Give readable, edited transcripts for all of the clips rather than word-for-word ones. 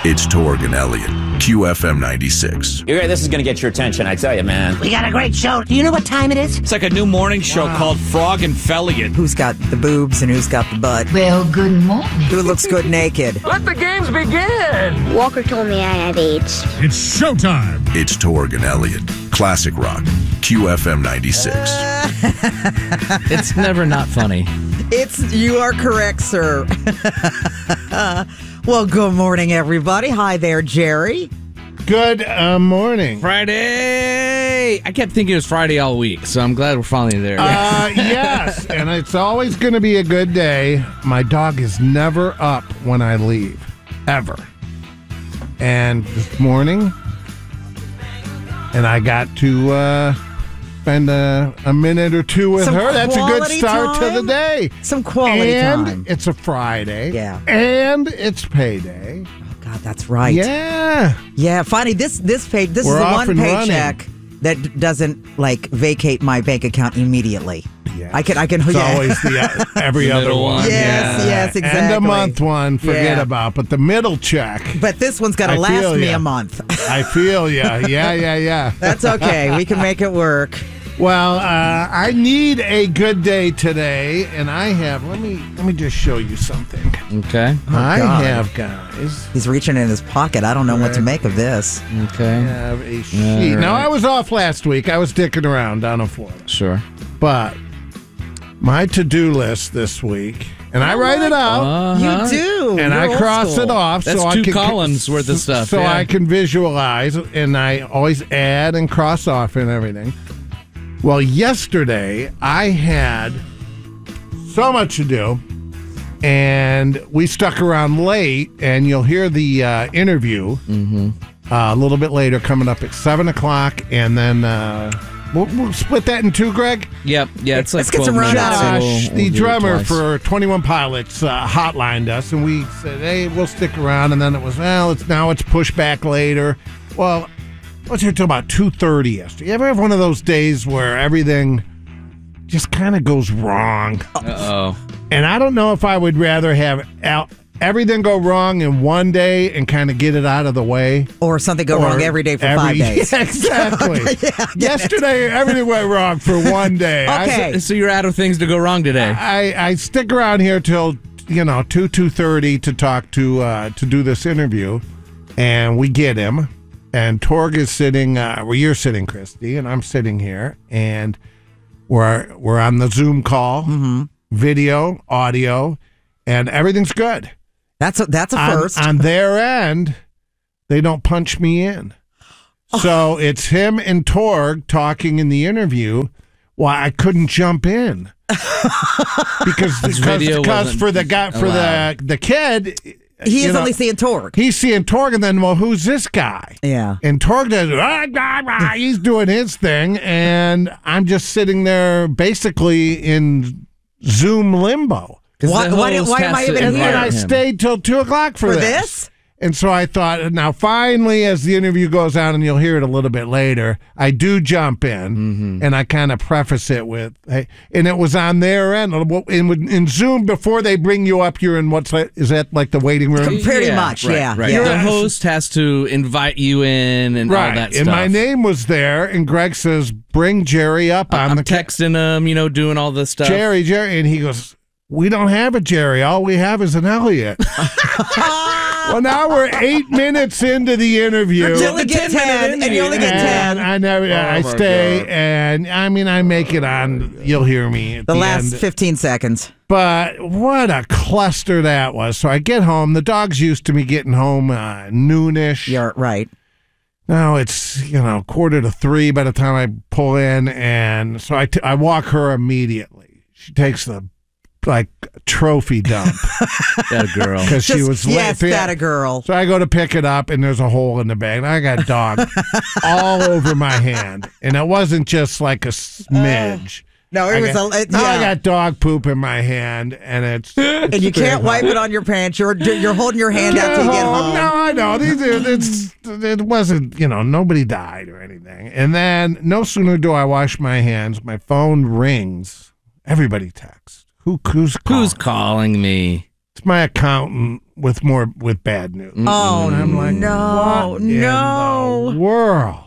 It's Torg and Elliott, QFM 96. This is going to get your attention, I tell you, man. We got a great show. Do you know what time it is? It's like a new morning show called Frog and Felliot. Who's got the boobs and who's got the butt? Well, good morning. Who looks good naked? Let the games begin. Walker told me I had AIDS. It's showtime. It's Torg and Elliott, Classic Rock, QFM 96. It's never not funny. You are correct, sir. Well, good morning, everybody. Hi there, Jerry. Good morning. Friday. I kept thinking it was Friday all week, so I'm glad we're finally there. Yes, and it's always going to be a good day. My dog is never up when I leave, ever. And this morning, and I got to spend a minute or two with her. That's a good start to the day. Some quality time. And it's a Friday. Yeah. And it's payday. Oh, God, that's right. Yeah. Yeah, finally, this is the one paycheck that doesn't, vacate my bank account immediately. Yes. I can. It's always the every The other middle one. Yes, exactly. End of month one, forget about. But the middle check. But this one's got to last me a month. I feel ya. Yeah. That's okay. We can make it work. Well, I need a good day today, and I have. Let me just show you something. Okay. I God. have, guys. He's reaching in his pocket. I don't know what to make of this. Okay. I have a sheet. Right. Now, I was off last week. I was dicking around down in Florida. Sure. But my to-do list this week, and I write it out. You do. And You're I old cross school. it off. That's so I 2 can, columns worth of stuff. So yeah. I can visualize, and I always add and cross off and everything. Well, yesterday I had so much to do, and we stuck around late, and you'll hear the interview a little bit later coming up at 7 o'clock, and then we'll split that in two, Greg. Yep. Yeah, it's like Let's get some 12 minutes, rundown. so Josh, we'll the do it drummer twice. for 21 Pilots, hotlined us, and we said, hey, we'll stick around. And then it was, it's pushed back later. Well, I was here till about 2:30 yesterday. You ever have one of those days where everything just kind of goes wrong? Uh-oh. And I don't know if I would rather have everything go wrong in one day and kind of get it out of the way. Or something go wrong every day for 5 days. Yeah, exactly. Yesterday, everything went wrong for one day. Okay. So you're out of things to go wrong today. I stick around here till 2:30 to talk to do this interview, and we get him. And Torg is sitting where you're sitting, Christy, and I'm sitting here, and we're on the Zoom call, video, audio, and everything's good. That's a first. On their end, they don't punch me in. So it's him and Torg talking in the interview. Why I couldn't jump in because for the kid. He's only seeing Torg. He's seeing Torg, and then, well, who's this guy? Yeah. And Torg does, he's doing his thing, and I'm just sitting there basically in Zoom limbo. Why am I even And here? then I stayed till 2 o'clock for this? And so I thought, now finally, as the interview goes on, and you'll hear it a little bit later, I do jump in, and I kind of preface it with, hey, and it was on their end. In Zoom, before they bring you up, you're in is that like the waiting room? Pretty much, right, yeah. Right. Yeah. The host has to invite you in and all that stuff. And my name was there, and Greg says, bring Jerry up on I'm the texting him, doing all this stuff. Jerry, and he goes, we don't have a Jerry. All we have is an Elliot. Well, now we're 8 minutes into the interview. You only get 10, and you only get 10. I stay, and I make it on. You'll hear me at The last end. 15 seconds. But what a cluster that was. So I get home. The dog's used to me getting home noonish. You're right. Now it's 2:45 by the time I pull in, and so I walk her immediately. She takes the trophy dump. That girl. Because she was that a girl. So I go to pick it up, and there's a hole in the bag. And I got dog all over my hand. And it wasn't just like a smidge. No, it was I got dog poop in my hand, and it's and you can't wipe it on your pants. You're holding your hand out till you get home. No, I know. It wasn't, nobody died or anything. And then no sooner do I wash my hands, my phone rings. Everybody texts. Who's calling me? It's my accountant with bad news. Oh, and I'm like, no, what in the world?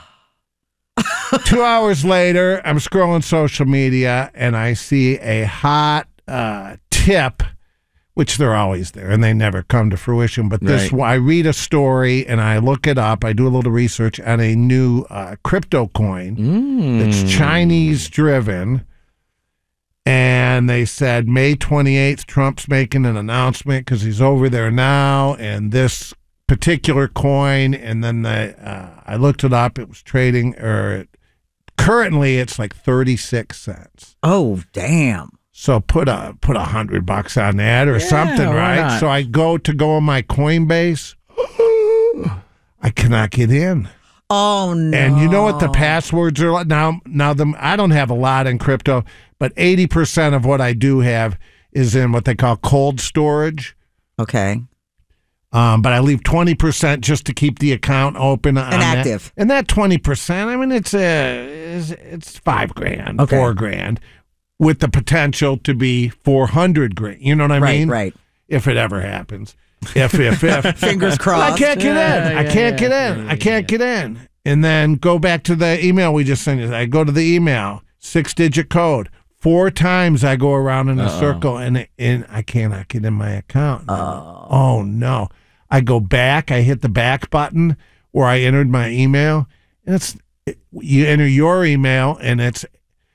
2 hours later, I'm scrolling social media and I see a hot tip, which they're always there and they never come to fruition. But this, I read a story and I look it up. I do a little research on a new crypto coin that's Chinese driven. And they said May 28th, Trump's making an announcement because he's over there now, and this particular coin. And then I looked it up. It was trading, currently it's like 36 cents. Oh, damn! So put $100 on that or something, right? Not? So I go on my Coinbase. I cannot get in. Oh no! And you know what the passwords are like now? I don't have a lot in crypto, but 80% of what I do have is in what they call cold storage. Okay. But I leave 20% just to keep the account open and active. And that 20%, I mean, it's $5,000, okay. $4,000, with the potential to be $400,000. You know what I mean? Right. If it ever happens. If. Fingers crossed. I can't get in. I can't get in. And then go back to the email we just sent you. I go to the email, 6-digit code. 4 times I go around in a circle and I cannot get in my account. Oh, no. I go back. I hit the back button where I entered my email. And you enter your email and it's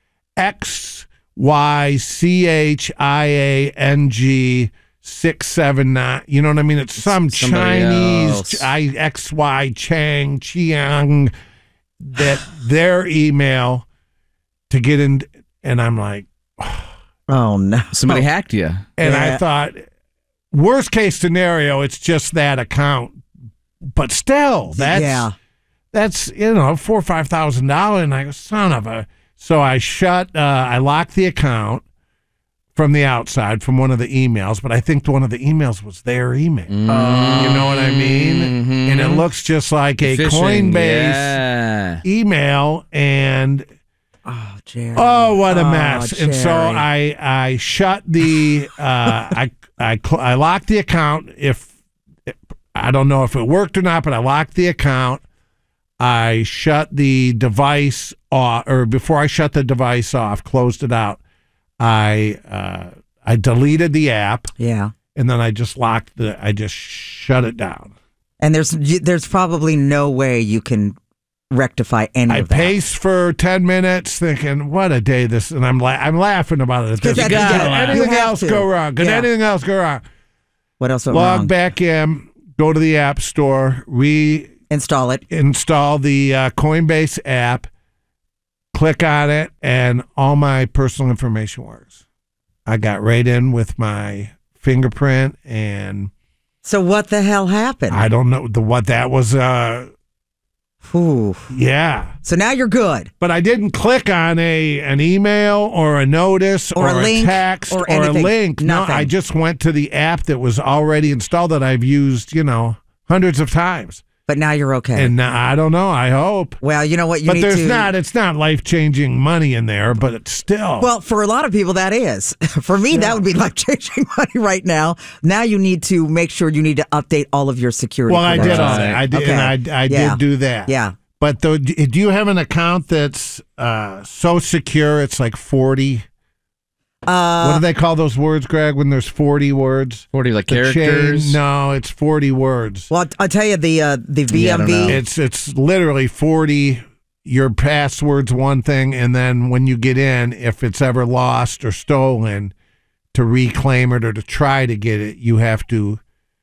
XYCHIANG 679. You know what I mean? It's some Chinese XY Chang Chiang that their email to get in, and I'm like, oh no, somebody hacked you. And I thought, worst case scenario, it's just that account, but still, that's $4,000 or $5,000, and I go, son of a. So I locked the account from the outside, from one of the emails, but I think one of the emails was their email. You know what I mean? Mm-hmm. And it looks just like a Coinbase email, and Jerry. Oh, what a mess! Jerry. And so I shut the I locked the account. I don't know if it worked or not, but I locked the account. I shut the device off, or before I shut the device off, closed it out. I deleted the app. Yeah. And then I just shut it down. And there's probably no way you can rectify any of that. I paced for 10 minutes thinking, what a day this, and I'm laughing about it. Could anything else go wrong? Could anything else go wrong? What else went wrong? Log back in, go to the App Store, install it. Install the Coinbase app, click on it, and all my personal information works. I got right in with my fingerprint, and so what the hell happened? I don't know what that was. Ooh. Yeah. So now you're good. But I didn't click on an email or a notice or a link, text or a link. Nothing. No, I just went to the app that was already installed that I've used, hundreds of times. But now you're okay. And now, I don't know. I hope. Well, you know what? It's not life-changing money in there, but it's still. Well, for a lot of people, that is. For me, that would be life-changing money right now. Now you need to make sure you need to update all of your security. Well, I did all that. I did, okay. And I did do that. Yeah. But do you have an account that's so secure it's like 40? What do they call those words, Greg, when there's 40 words? 40 like characters? No, it's 40 words. Well, I'll tell you, the BMV. It's literally 40. Your password's one thing, and then when you get in, if it's ever lost or stolen, to reclaim it or to try to get it, you have to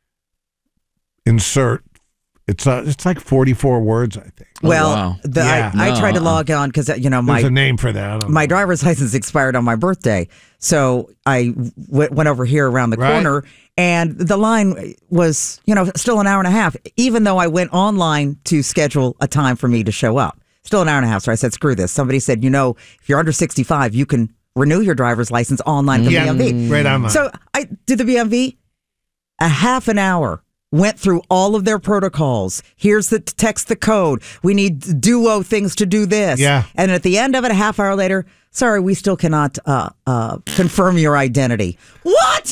insert. It's like 44 words, I think. Well, I tried to log on because there's a name for that. My driver's license expired on my birthday, so I went over here around the corner, and the line was still an hour and a half, even though I went online to schedule a time for me to show up. Still an hour and a half, so I said, screw this. Somebody said, if you're under 65, you can renew your driver's license online at the BMV. Right online. So I did the BMV, a half an hour went through all of their protocols. Here's the text the code. We need Duo things to do this. Yeah. And at the end of it, a half hour later, sorry, we still cannot confirm your identity. What?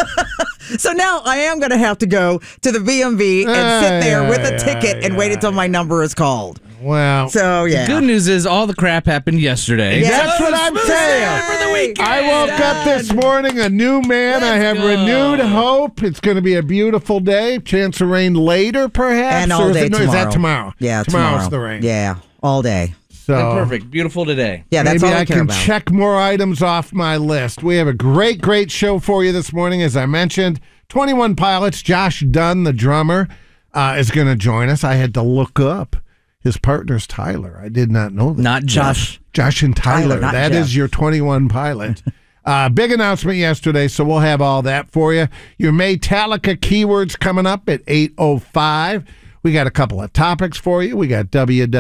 So now I am going to have to go to the BMV and sit there with a ticket and wait until my number is called. Well, So, yeah. The good news is all the crap happened yesterday. Yeah. that's what I'm saying. For the weekend. I woke up this morning a new man. I have go. renewed hope. It's going to be a beautiful day. Chance of rain later, perhaps. And all Or is day it- no, tomorrow. Is that tomorrow? Yeah, Tomorrow's tomorrow. the rain. Yeah, all day. So Perfect. Beautiful today. Yeah, that's maybe all I I care can about. check more items off my list. We have a great show for you this morning. As I mentioned, 21 Pilots, Josh Dunn, the drummer, is going to join us. I had to look up his partner's Tyler. I did not know that. Not Josh. Josh and Tyler. Not That Jeff. is your 21 Pilot. Big announcement yesterday, so we'll have all that for you. Your Metallica keywords coming up at 8:05. We got a couple of topics for you. We got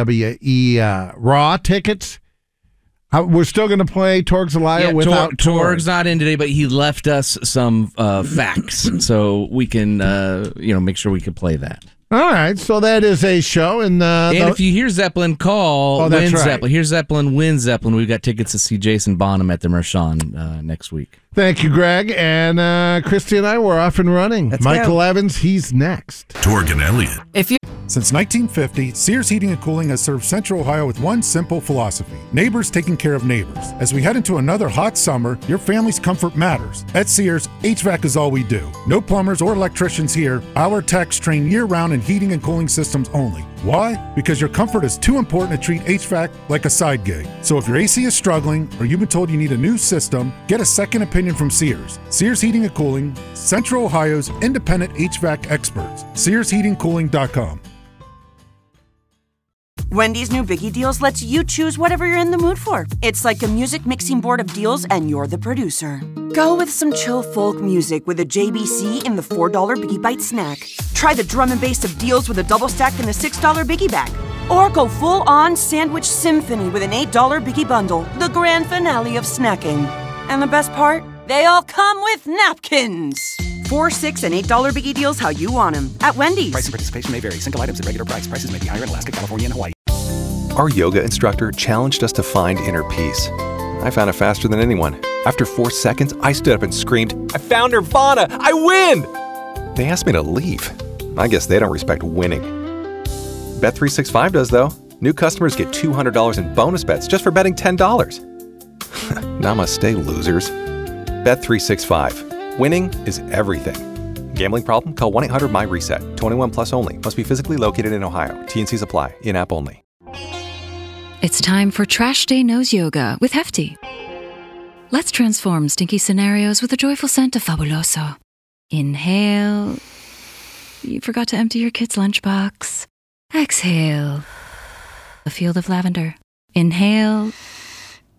WWE Raw tickets. We're still going to play Torgs Elia without Torg's not in today, but he left us some facts, so we can make sure we can play that. All right, so that is a show. And if you hear Zeppelin call, Oh, that's win right. Zeppelin. Here's Zeppelin, win Zeppelin. We've got tickets to see Jason Bonham at the Mershon next week. thank you, Greg. And Christy and I, we're off and running. Let's Michael go. Evans, he's next. Torg and Elliott. Since 1950, Sears Heating and Cooling has served Central Ohio with one simple philosophy: neighbors taking care of neighbors. As we head into another hot summer, your family's comfort matters. At Sears, HVAC is all we do. No plumbers or electricians here. Our techs train year-round in heating and cooling systems only. Why? Because your comfort is too important to treat HVAC like a side gig. So if your AC is struggling or you've been told you need a new system, get a second opinion from Sears. Sears Heating and Cooling, Central Ohio's independent HVAC experts. SearsHeatingCooling.com. Wendy's new Biggie Deals lets you choose whatever you're in the mood for. It's like a music mixing board of deals, and you're the producer. Go with some chill folk music with a JBC in the $4 Biggie Bite snack. Try the drum and bass of deals with a double stack in the $6 Biggie Bag. Or go full-on sandwich symphony with an $8 Biggie Bundle, the grand finale of snacking. And the best part? They all come with napkins. $4, $6, and $8 Biggie Deals how you want them at Wendy's. Price and participation may vary. Single items at regular price. Prices may be higher in Alaska, California, and Hawaii. Our yoga instructor challenged us to find inner peace. I found it faster than anyone. After 4 seconds, I stood up and screamed, "I found Nirvana! I win!" They asked me to leave. I guess they don't respect winning. Bet365 does, though. New customers get $200 in bonus bets just for betting $10. Namaste, losers. Bet365. Winning is everything. Gambling problem? Call 1-800-MY-RESET. 21 plus only. Must be physically located in Ohio. T&Cs apply. In-app only. It's time for Trash Day Nose Yoga with Hefty. Let's transform stinky scenarios with a joyful scent of Fabuloso. Inhale. You forgot to empty your kid's lunchbox. Exhale. A field of lavender. Inhale.